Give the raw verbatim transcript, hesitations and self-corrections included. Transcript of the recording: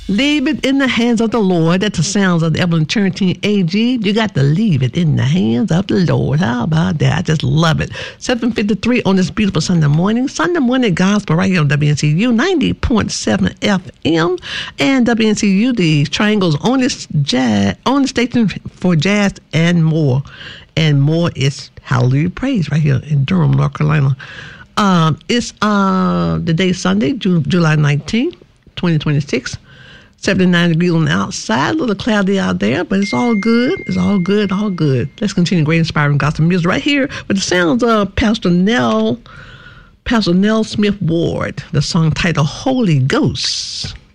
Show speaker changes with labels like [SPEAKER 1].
[SPEAKER 1] Leave it in the hands of the Lord. That's the sounds of the Evelyn Turrentine A G. You got to leave it in the hands of the Lord. How about that? I just love it. seven fifty-three on this beautiful Sunday morning. Sunday morning gospel right here on W N C U ninety point seven F M. And W N C U, the Triangle's only, jazz, only station for jazz and more. And more is Hallelujah Praise right here in Durham, North Carolina. Um, it's uh, the day Sunday, Ju- July nineteenth, twenty twenty-six. seventy-nine degrees on the outside, a little cloudy out there, but it's all good. It's all good, all good. Let's continue great inspiring gospel music right here with the sounds of Pastor Nell, Pastor Nell Smith Ward, the song titled Holy Ghost.